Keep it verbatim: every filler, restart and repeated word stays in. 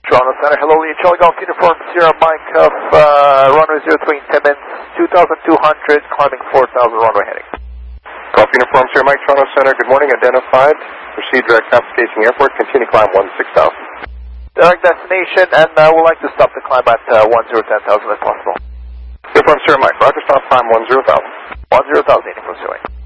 Toronto Center, hello, Lee Charlie Golf Uniform Sierra Mike of uh, runway zero three ten minutes, two thousand two hundred, climbing four thousand runway heading. Golf Uniform Sierra Mike, Toronto Center, good morning, identified, proceed direct traffic facing airport, continue climb one six thousand. Direct destination, and uh, we'd like to stop the climb at uh, one zero ten thousand if possible. Uniform Sierra Mike, roger, stop climb one zero thousand. one zero thousand, from Sierra Mike.